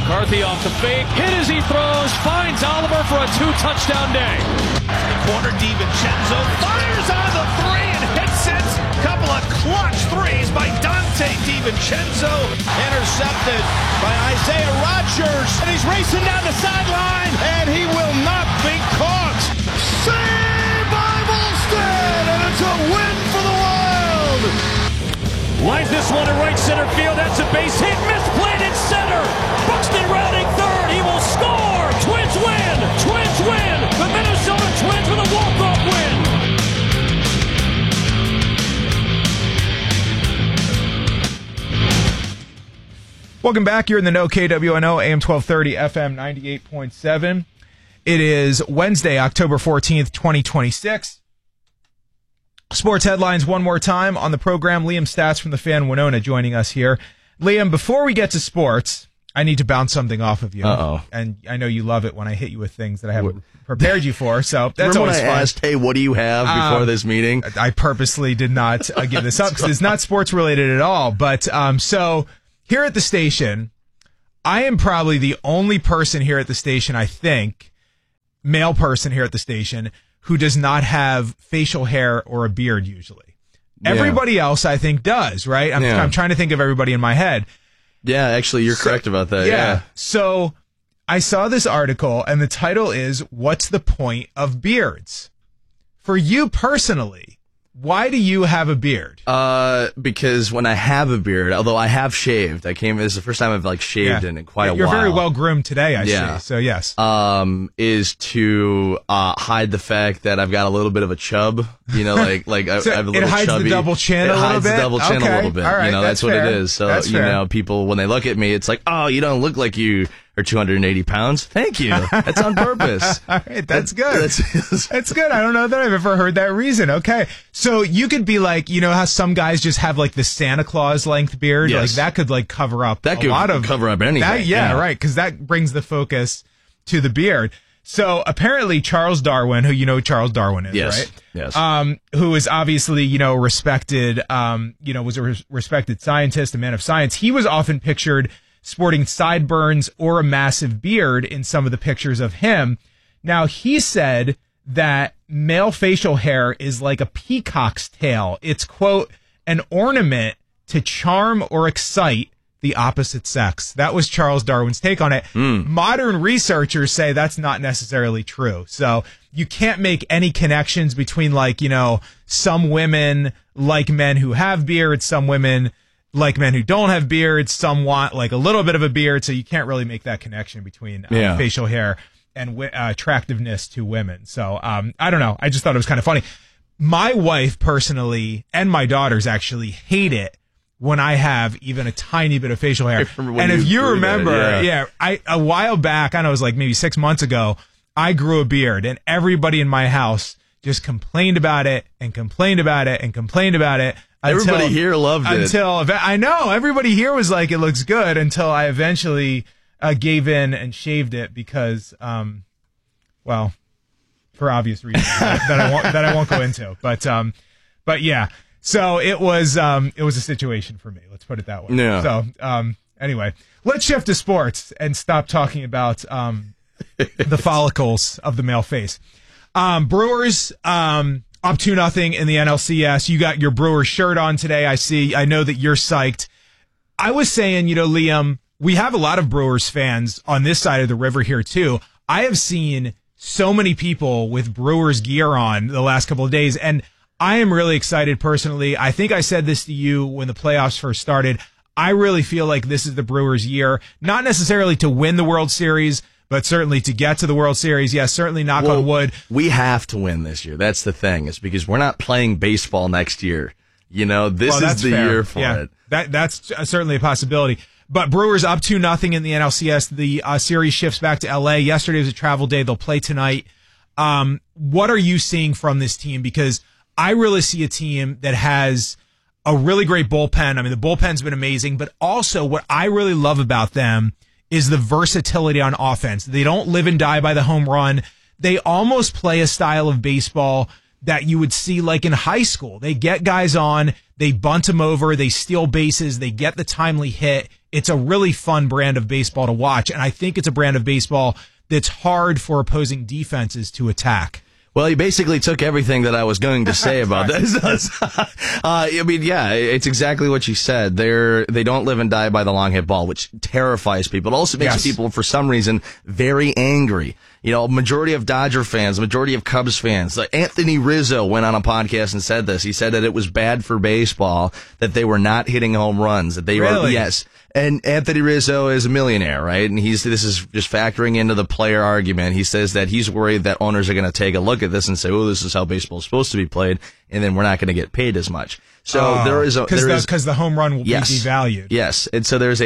McCarthy off the fake, hit as he throws, finds Oliver for a 2-touchdown day. Corner DiVincenzo fires on the three and hits it. Couple of clutch threes by Dante DiVincenzo. Intercepted by Isaiah Rodgers. And he's racing down the sideline, and he will not be caught. Saved by Volstead, and it's a win for the Wild. Lines this one to right center field. That's a base hit. Misplayed in center. Buxton rounding third. He will score. Twins win. Twins win. The Minnesota Twins with a walk-off win. Welcome back. You're in the No KWNO, AM 1230, FM 98.7. It is Wednesday, October 14th, 2026. Sports headlines one more time on the program. Liam Stats from the Fan Winona joining us here. Liam, before we get to sports, I need to bounce something off of you. Uh-oh. And I know you love it when I hit you with things that I haven't prepared you for, so that's Remember always when I fun. asked, hey, what do you have before this meeting? I purposely did not give this up because it's not sports related at all. But so here at the station, I am probably the only person here at the station, I think, male person here at the station, who does not have facial hair or a beard usually. Yeah. Everybody else, I think, does, right? I'm trying to think of everybody in my head. Yeah, actually, you're correct about that. Yeah. So I saw this article, and the title is, "What's the Point of Beards?" For you personally, why do you have a beard? Because when I have a beard, although I have shaved, this is the first time I've shaved in quite a while. You're very well groomed today, I see. So yes. Is to hide the fact that I've got a little bit of a chub. You know, like I have a little chubby. It hides the double chin a little bit? It hides the double chin a little bit. All right, that's what fair. it is. So, that's fair. People, when they look at me, it's like, oh, you don't look like you are 280 pounds. Thank you. That's on purpose. All right, that's good. That's good. I don't know that I've ever heard that reason. Okay. So you could be like, you know how some guys just have like the Santa Claus length beard? Yes. Like that could cover up that could cover up anything. Right. Because that brings the focus to the beard. So apparently Charles Darwin, who you know Charles Darwin is, right? Yes. Who is obviously, respected, was a respected scientist, a man of science. He was often pictured sporting sideburns or a massive beard in some of the pictures of him. Now, he said that male facial hair is like a peacock's tail. It's, quote, an ornament to charm or excite the opposite sex. That was Charles Darwin's take on it. Modern researchers say that's not necessarily true. So you can't make any connections between some women like men who have beards, some women like men who don't have beards, some want like a little bit of a beard. So you can't really make that connection between facial hair and attractiveness to women. So I don't know. I just thought it was kind of funny. My wife personally and my daughters actually hate it when I have even a tiny bit of facial hair. And if you remember, a while back, I know it was like maybe 6 months ago, I grew a beard and everybody in my house just complained about it and complained about it and complained about it. Everybody here loved it. I know, everybody here was like, it looks good, until I eventually gave in and shaved it because, for obvious reasons that I won't go into. But yeah. So it was a situation for me. Let's put it that way. Yeah. So anyway, let's shift to sports and stop talking about the follicles of the male face. Brewers up 2-0 in the NLCS. You got your Brewers shirt on today. I know that you're psyched. I was saying, Liam, we have a lot of Brewers fans on this side of the river here too. I have seen so many people with Brewers gear on the last couple of days, and I am really excited personally. I think I said this to you when the playoffs first started. I really feel like this is the Brewers' year, not necessarily to win the World Series, but certainly to get to the World Series. Yes, certainly knock on wood. We have to win this year. That's the thing, is because we're not playing baseball next year. This is the year for it. That's certainly a possibility. But Brewers up 2-0 in the NLCS. The series shifts back to LA. Yesterday was a travel day. They'll play tonight. What are you seeing from this team? Because I really see a team that has a really great bullpen. I mean, the bullpen's been amazing, but also what I really love about them is the versatility on offense. They don't live and die by the home run. They almost play a style of baseball that you would see like in high school. They get guys on, they bunt them over, they steal bases, they get the timely hit. It's a really fun brand of baseball to watch, and I think it's a brand of baseball that's hard for opposing defenses to attack. Well, you basically took everything that I was going to say about this. I mean, yeah, it's exactly what you said. They don't live and die by the long hit ball, which terrifies people. It also makes people, for some reason, very angry. You know, majority of Dodger fans, majority of Cubs fans. Like Anthony Rizzo went on a podcast and said this. He said that it was bad for baseball that they were not hitting home runs. That they were, yes. And Anthony Rizzo is a millionaire, right? And this is just factoring into the player argument. He says that he's worried that owners are going to take a look at this and say, "Oh, this is how baseball is supposed to be played," and then we're not going to get paid as much. So because the home run will be devalued. Yes, and so there is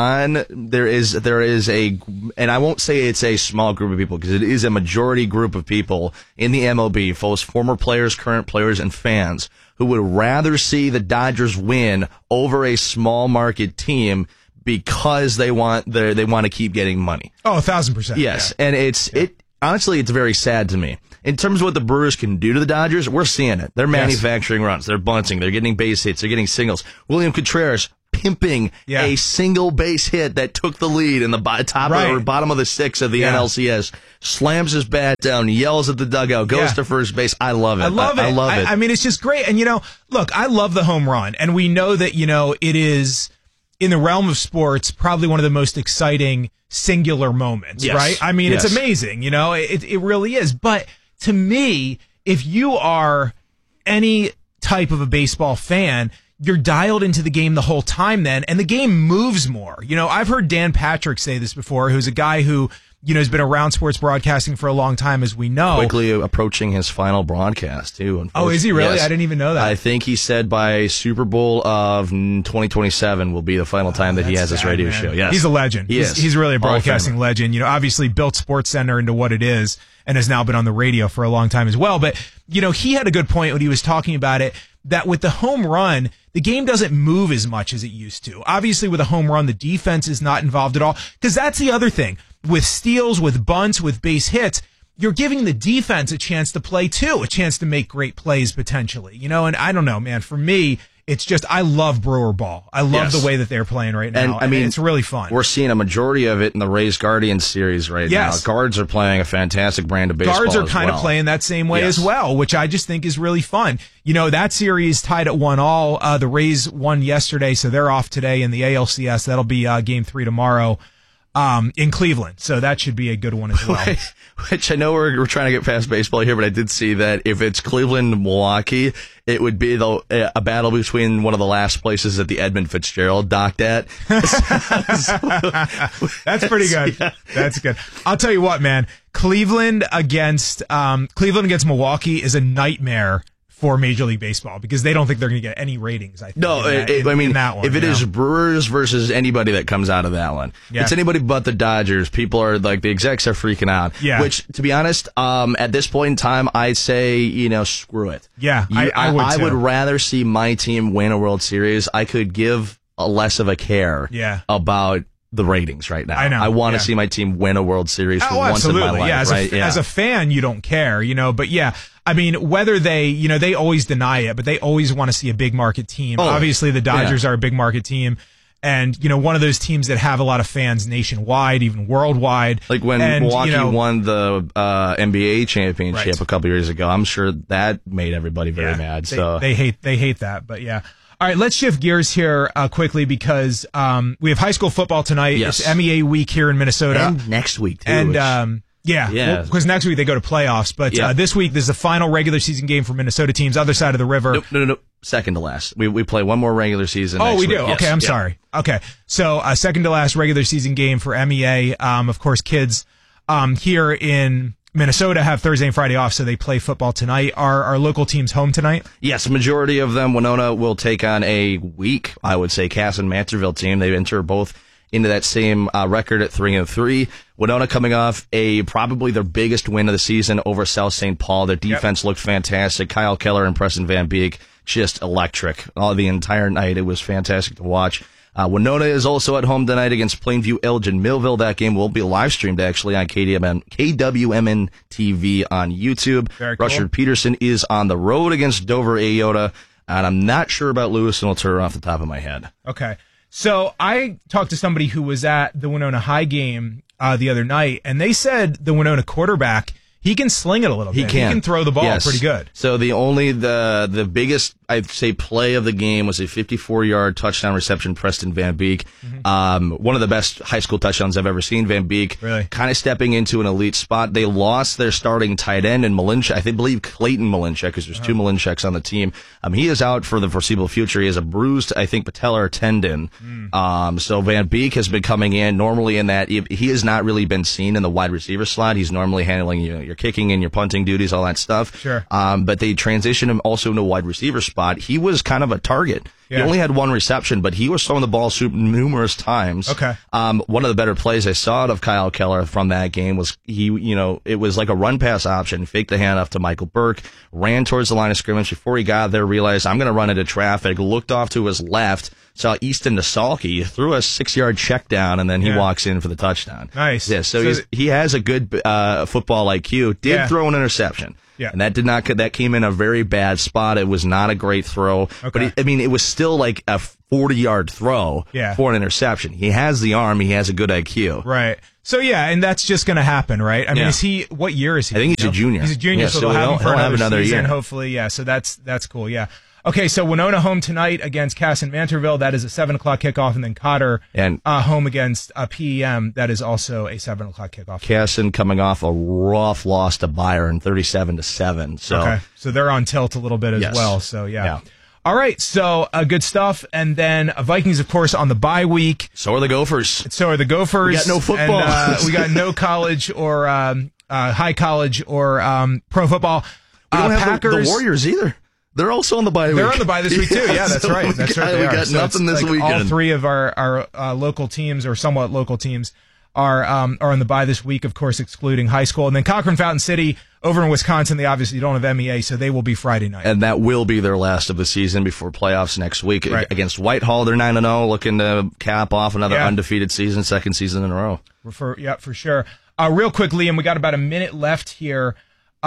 a, and I won't say it's a small group of people because it is a majority group of people in the MLB, both former players, current players, and fans who would rather see the Dodgers win over a small market team because they want to keep getting money. Oh, 1,000%. Yes, and honestly, it's very sad to me. In terms of what the Brewers can do to the Dodgers, we're seeing it. They're manufacturing runs. They're bunting. They're getting base hits. They're getting singles. William Contreras pimping a single base hit that took the lead in the bottom of the sixth of the NLCS. Slams his bat down, yells at the dugout, goes to first base. I love it. I love it. I mean, it's just great. And, look, I love the home run. And we know that, it is, in the realm of sports, probably one of the most exciting singular moments, right? I mean, it's amazing. It really is. But to me, if you are any type of a baseball fan, you're dialed into the game the whole time then, and the game moves more. I've heard Dan Patrick say this before, who's a guy who, has been around sports broadcasting for a long time, as we know. Quickly approaching his final broadcast, too. Oh, is he really? Yes. I didn't even know that. I think he said by Super Bowl of 2027 will be the final time that he has this radio show. Yes. He's a legend. He's really a broadcasting legend. Obviously built SportsCenter into what it is and has now been on the radio for a long time as well. But, he had a good point when he was talking about it, that with the home run, the game doesn't move as much as it used to. Obviously, with a home run, the defense is not involved at all. Because that's the other thing. With steals, with bunts, with base hits, you're giving the defense a chance to play too, a chance to make great plays potentially. And I don't know, man, for me, it's just, I love Brewer ball. I love the way that they're playing right now. And I mean, it's really fun. We're seeing a majority of it in the Rays Guardians series right now. Guards are playing a fantastic brand of baseball. Guards are kind of playing that same way as well, which I just think is really fun. That series tied at 1-1. The Rays won yesterday, so they're off today in the ALCS. That'll be Game 3 tomorrow. In Cleveland. So that should be a good one as well. Which I know we're trying to get past baseball here, but I did see that if it's Cleveland and Milwaukee, it would be a battle between one of the last places that the Edmund Fitzgerald docked at. That's pretty good. Yeah. That's good. I'll tell you what, man. Cleveland against Milwaukee is a nightmare for Major League Baseball because they don't think they're going to get any ratings. I think. No, in that one, if it is Brewers versus anybody that comes out of that one, it's anybody but the Dodgers. People are like, the execs are freaking out. Yeah. Which, to be honest, at this point in time, I'd say, screw it. Yeah, I would rather see my team win a World Series. I could give less of a care about the ratings right now. I want to see my team win a World Series for once in my life. As a fan, you don't care, but I mean, whether they always deny it, but they always want to see a big market team. Obviously, the Dodgers are a big market team. And, one of those teams that have a lot of fans nationwide, even worldwide. Like when Milwaukee won the NBA championship a couple years ago, I'm sure that made everybody very mad. So they hate that, but yeah. All right, let's shift gears here quickly because we have high school football tonight. Yes. It's MEA week here in Minnesota. And next week, too. And, because next week they go to playoffs. But this week, there's the final regular season game for Minnesota teams, other side of the river. No. Second to last. We play one more regular season next we do? Week. Okay, I'm sorry. Okay, so second to last regular season game for MEA. Of course, kids here in Minnesota have Thursday and Friday off, so they play football tonight. Are our local teams home tonight? Yes, majority of them. Winona will take on a weak, I would say, Cass and Mantorville team. They enter both into that same record at 3-3. Winona coming off probably their biggest win of the season over South St. Paul. Their defense looked fantastic. Kyle Keller and Preston Van Beek, just electric. The entire night, it was fantastic to watch. Winona is also at home tonight against Plainview Elgin Millville. That game will be live streamed actually on KWMN TV on YouTube. Very cool. Rushard Peterson is on the road against Dover Ayota, and I'm not sure about Lewis and Latour off the top of my head. Okay. So I talked to somebody who was at the Winona High game the other night, and they said the Winona quarterback, he can sling it a little bit. He can throw the ball pretty good. So the biggest, I'd say, play of the game was a 54-yard touchdown reception, Preston Van Beek. One of the best high school touchdowns I've ever seen. Van Beek kind of stepping into an elite spot. They lost their starting tight end in Malinchak. I believe Clayton Malinchak, because there's two Malinchaks on the team. He is out for the foreseeable future. He has a bruised, I think, patellar tendon. So Van Beek has been coming in normally in that he has not really been seen in the wide receiver slot. He's normally handling your kicking and your punting duties, all that stuff. Sure. But they transitioned him also into a wide receiver spot. He was kind of a target. He only had one reception, but he was throwing the ball numerous times. Okay. One of the better plays I saw out of Kyle Keller from that game was it was like a run pass option, faked the handoff to Michael Burke, ran towards the line of scrimmage. Before he got there, realized I'm going to run into traffic, looked off to his left, saw Easton Nasalki, threw a 6-yard check down, and then he walks in for the touchdown. Nice. Yeah, so he has a good football IQ. Did throw an interception. Yeah. And that came in a very bad spot. It was not a great throw. Okay. But it was still like a 40-yard throw for an interception. He has the arm. He has a good IQ. Right. So, and that's just going to happen, right? I mean, what year is he? I think he's a junior. He's a junior, so they'll have him for another season, year. hopefully. Yeah, so that's cool, yeah. Okay, so Winona home tonight against Cass and Mantorville. That is a 7 o'clock kickoff, and then Cotter home against PEM. That is also a 7 o'clock kickoff. Casson coming off a rough loss to Byron, 37-7. So they're on tilt a little bit as well. So yeah. All right, so good stuff. And then Vikings, of course, on the bye week. So are the Gophers. We got no football. And, we got no college or high college or pro football. We don't have the Warriors either. They're also on the bye week. They're on the bye this week, too. Yeah, that's right. That's right. We got nothing this weekend. All three of our local teams, or somewhat local teams, are on the bye this week, of course, excluding high school. And then Cochran Fountain City over in Wisconsin, they obviously don't have MEA, so they will be Friday night. And that will be their last of the season before playoffs next week. Right. Against Whitehall, they're 9-0, looking to cap off another undefeated season, second season in a row. For sure. Real quick, Liam, we got about a minute left here.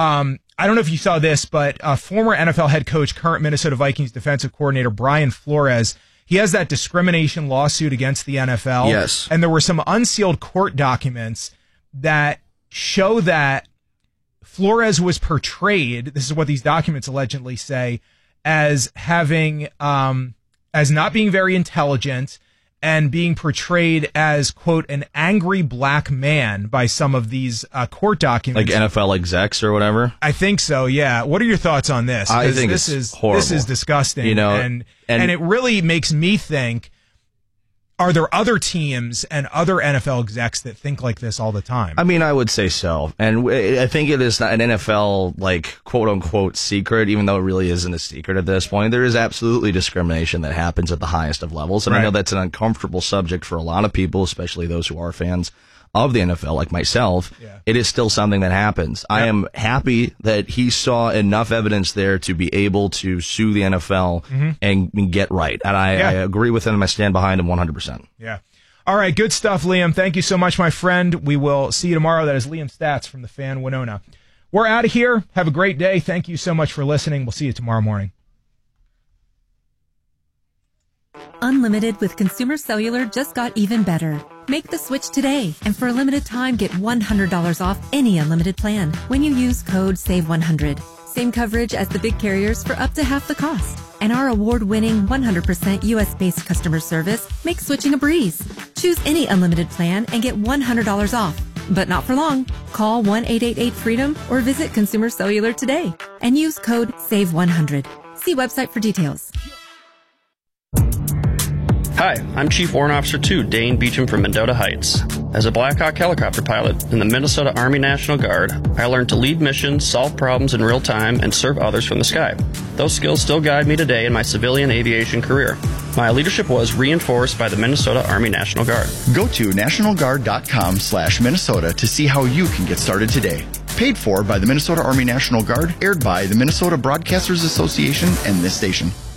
I don't know if you saw this, but former NFL head coach, current Minnesota Vikings defensive coordinator Brian Flores, he has that discrimination lawsuit against the NFL. Yes. And there were some unsealed court documents that show that Flores was portrayed, this is what these documents allegedly say, as having, as not being very intelligent and being portrayed as, quote, an angry black man by some of these court documents. Like NFL execs or whatever? I think so, yeah. What are your thoughts on this? I think this is horrible. This is disgusting. And it really makes me think, are there other teams and other NFL execs that think like this all the time? I mean, I would say so. And I think it is not an NFL, like, quote-unquote secret, even though it really isn't a secret at this point. There is absolutely discrimination that happens at the highest of levels. And I know that's an uncomfortable subject for a lot of people, especially those who are fans of the NFL, like myself. It is still something that happens. I am happy that he saw enough evidence there to be able to sue the NFL and get right. And I agree with him. I stand behind him 100%. Yeah. All right. Good stuff, Liam. Thank you so much, my friend. We will see you tomorrow. That is Liam Stats from the Fan Winona. We're out of here. Have a great day. Thank you so much for listening. We'll see you tomorrow morning. Unlimited with Consumer Cellular just got even better. Make the switch today, and for a limited time, get $100 off any unlimited plan when you use code SAVE100. Same coverage as the big carriers for up to half the cost. And our award-winning 100% U.S.-based customer service makes switching a breeze. Choose any unlimited plan and get $100 off. But not for long. Call 1-888-FREEDOM or visit Consumer Cellular today and use code SAVE100. See website for details. Hi, I'm Chief Warrant Officer 2, Dane Beecham from Mendota Heights. As a Black Hawk helicopter pilot in the Minnesota Army National Guard, I learned to lead missions, solve problems in real time, and serve others from the sky. Those skills still guide me today in my civilian aviation career. My leadership was reinforced by the Minnesota Army National Guard. Go to nationalguard.com/Minnesota to see how you can get started today. Paid for by the Minnesota Army National Guard, aired by the Minnesota Broadcasters Association and this station.